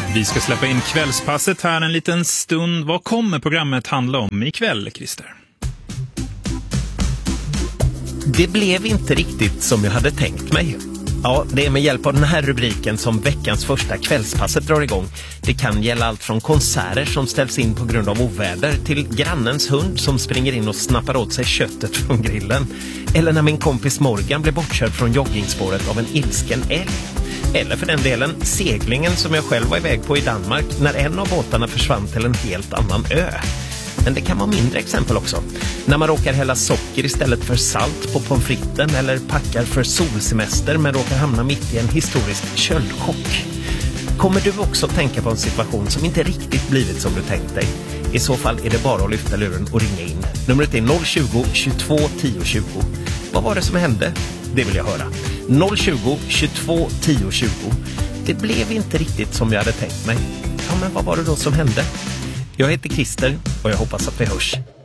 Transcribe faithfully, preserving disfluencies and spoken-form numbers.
Vi ska släppa in kvällspasset här en liten stund. Vad kommer programmet handla om ikväll, Christer? Det blev inte riktigt som jag hade tänkt mig. Ja, det är med hjälp av den här rubriken som veckans första kvällspasset drar igång. Det kan gälla allt från konserter som ställs in på grund av oväder till grannens hund som springer in och snappar åt sig köttet från grillen. Eller när min kompis Morgan blev bortkörd från joggingspåret av en ilsken älg. Eller för den delen seglingen som jag själv var iväg på i Danmark när en av båtarna försvann till en helt annan ö. Men det kan vara mindre exempel också. När man råkar hälla socker istället för salt på pommes fritesen eller packar för solsemester men råkar hamna mitt i en historisk köldchock. Kommer du också tänka på en situation som inte riktigt blivit som du tänkt dig? I så fall är det bara att lyfta luren och ringa in. Numret är noll tjugo, tjugotvå, tio tjugo. Vad var det som hände? Det vill jag höra. noll tjugo, tjugotvå, tio tjugo. Det blev inte riktigt som jag hade tänkt mig. Ja, men vad var det då som hände? Jag heter Christer och jag hoppas att vi hörs